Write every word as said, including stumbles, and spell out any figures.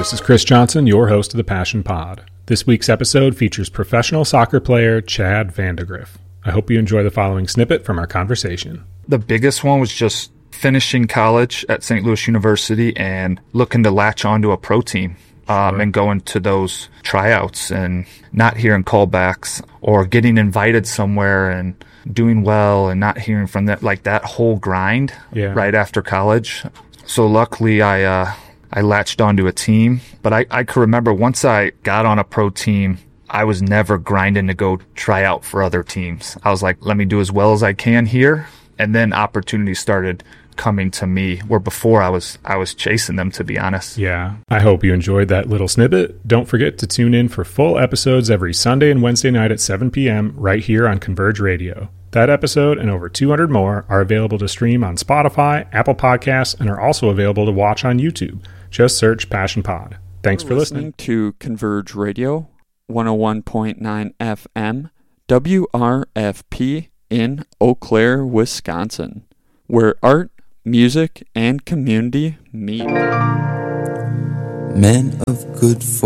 this is Chris Johnson, your host of the Passion Pod. This week's episode features professional soccer player Chad Vandegrift. I hope you enjoy the following snippet from our conversation. The biggest one was just finishing college at Saint Louis University and looking to latch onto a pro team. Um, sure. And going to those tryouts and not hearing callbacks or getting invited somewhere and doing well and not hearing from that, like that whole grind yeah. right after college. So luckily I, uh, I latched onto a team, but I, I could remember once I got on a pro team, I was never grinding to go try out for other teams. I was like, let me do as well as I can here. And then opportunities started coming to me, where before I was I was chasing them, to be honest. Yeah. I hope you enjoyed that little snippet. Don't forget to tune in for full episodes every Sunday and Wednesday night at seven p.m. right here on Converge Radio. That episode and over two hundred more are available to stream on Spotify, Apple Podcasts, and are also available to watch on YouTube. Just search Passion Pod. Thanks You're for listening. listening to Converge Radio, one oh one point nine F M, W R F P in Eau Claire, Wisconsin, where art, music, and community meet. Men of good fortune.